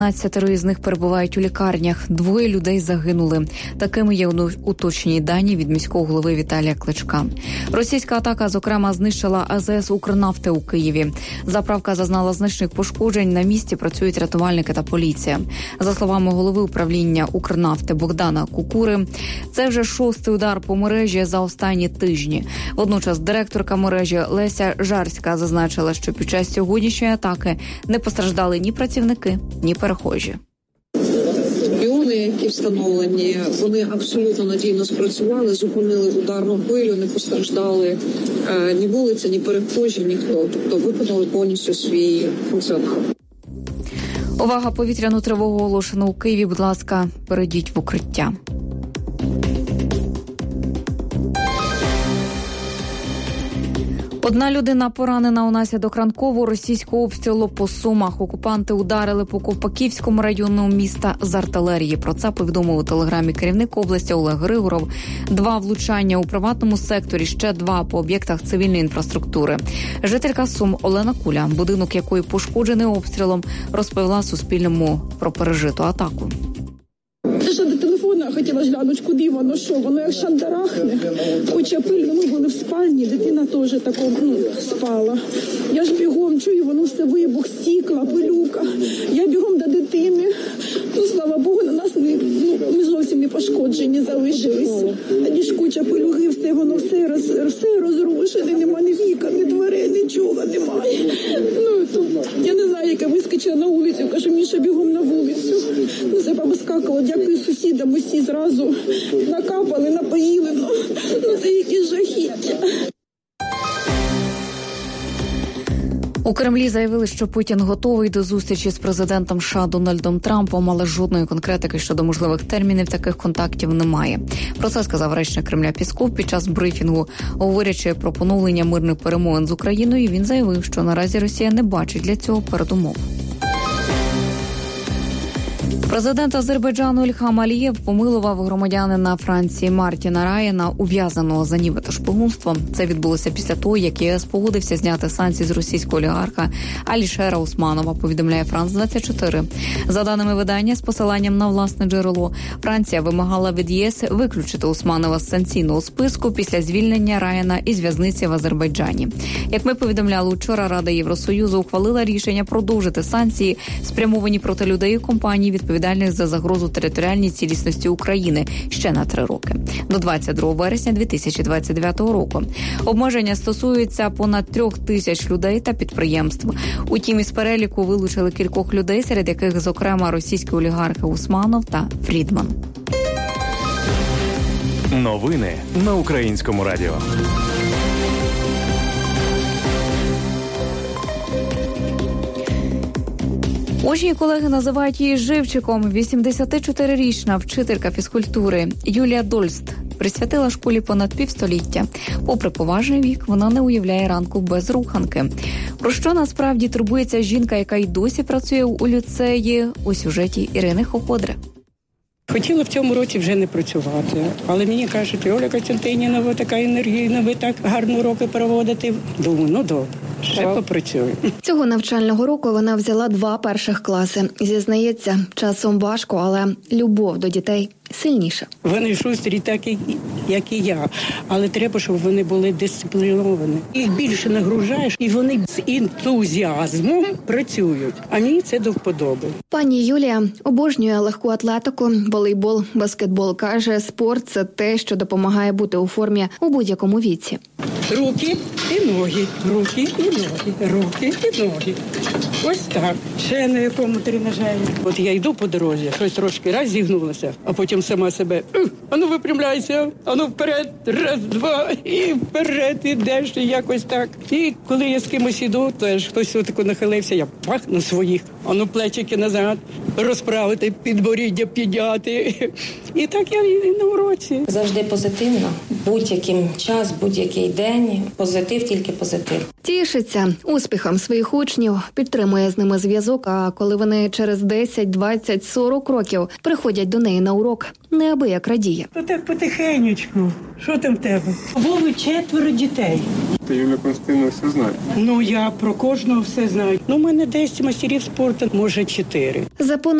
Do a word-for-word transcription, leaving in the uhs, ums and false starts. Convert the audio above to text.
п'ятнадцятеро із них перебувають у лікарнях. Двоє людей загинули. Такими є уточнені дані від міського голови Віталія Кличка. Російська атака, зокрема, знищила АЗС «Укрнафти» у Києві. Заправка зазнала значних пошкоджень. На місці працюють рятувальники та поліція. За словами голови управління «Укрнафти» Богдана Кукури, це вже шостий удар по мережі за останні тижні. Водночас директорка мережі Леся Жарська зазначила, що під час сьогоднішньої атаки не постраждали ні працівники, ні перехожі. Піони, які встановлені, вони абсолютно надійно спрацювали, зупинили ударну хвилю, не постраждали е, ні вулиця, ні перехожі, ніхто. Тобто виконали повністю свій функціонал. Увага, повітряну тривогу оголошено у Києві. Будь ласка, перейдіть в укриття. Одна людина поранена унаслідок ранкового російського обстрілу по Сумах. Окупанти ударили по Ковпаківському району міста з артилерії. Про це повідомив у телеграмі керівник області Олег Григоров. Два влучання у приватному секторі, ще два по об'єктах цивільної інфраструктури. Жителька Сум Олена Куля, будинок якої пошкоджений обстрілом, розповіла Суспільному про пережиту атаку. Я ще до телефона хотіла глянути, куди воно, що, воно як шандарахне, хоча пиль, ми були в спальні, дитина теж тако, ну, спала. Я ж бігом чую, воно все вибух, стікла, пилюка. Я бігом до дитини, ну, слава Богу, на нас ми, ну, ми зовсім не пошкоджені залишилися. Тоді ж куча пилюги, все, воно все, роз, все розрушене, нема ні вікон, ні дверей, нічого немає. Ну, то, я не знаю, як я вискочила на вулицю, кажу, Міша, бігом на вулицю. Ну, все повискакало, дякую сусідам, усі зразу накапали, напоїли, ну, ну це які жахіття. У Кремлі заявили, що Путін готовий до зустрічі з президентом США Дональдом Трампом, але жодної конкретики щодо можливих термінів таких контактів немає. Про це сказав речник Кремля Пісков під час брифінгу. Говорячи про поновлення мирних перемовин з Україною, він заявив, що наразі Росія не бачить для цього передумов. Президент Азербайджану Ільхам Алієв помилував громадянина Франції Мартіна Раєна, ув'язаного за нібито шпигунством. Це відбулося після того, як ЄС погодився зняти санкції з російського олігарха Алішера Усманова, повідомляє Франс двадцять чотири. За даними видання, з посиланням на власне джерело, Франція вимагала від ЄС виключити Усманова з санкційного списку після звільнення Раєна із в'язниці в Азербайджані. Як ми повідомляли вчора, Рада Євросоюзу ухвалила рішення продовжити санкції, спрямовані проти людей і компаній, відповідальних за загрозу територіальній цілісності України ще на три роки. До двадцять другого вересня дві тисячі двадцять дев'ятого року. Обмеження стосуються понад трьох тисяч людей та підприємств. Утім, із переліку вилучили кількох людей, серед яких, зокрема, російські олігархи Усманов та Фрідман. Новини на Українському радіо. Учні колеги називають її живчиком. вісімдесятичотирирічна вчителька фізкультури Юлія Дольст присвятила школі понад півстоліття. Попри поважний вік, вона не уявляє ранку без руханки. Про що насправді турбується жінка, яка й досі працює у ліцеї, у сюжеті Ірини Хоходри. Хотіла в цьому році вже не працювати, але мені кажуть, Оля Костянтинівна, ви така енергійна, ви так гарно уроки проводите. Думаю, ну добре, ще попрацюю. Цього навчального року вона взяла два перших класи. Зізнається, часом важко, але любов до дітей сильніша. Вони шустрі, так як і я, але треба, щоб вони були дисципліновані. Їх більше нагружаєш, і вони з ентузіазмом працюють. А мені це до вподоби. Пані Юлія обожнює легку атлетику, волейбол, баскетбол. Каже, спорт – це те, що допомагає бути у формі у будь-якому віці. Руки і ноги, руки і ноги, руки і ноги. Ось так. Ще на якому тренажері. От я йду по дорозі, щось трошки раз зігнулася, а потім сама себе, ану випрямляйся, ану вперед, раз, два, і вперед ідеш, і якось так. І коли я з кимось іду, теж хтось отако нахилився, я пах на своїх, ану плечики назад, розправити, підборіддя підняти. І так я і на уроці. Завжди позитивно, будь-яким час, будь-який день. Позитив, тільки позитив. Тішиться успіхом своїх учнів, підтримує з ними зв'язок, а коли вони через десять, двадцять, сорок років приходять до неї на урок, неабияк радіє. То так потихенечку. Що там в тебе? Вови четверо дітей. Ти, Юлія Константинівна, все знає? Ну, я про кожного все знаю. Ну, у мене десять мастерів спорту, може, чотири. За понад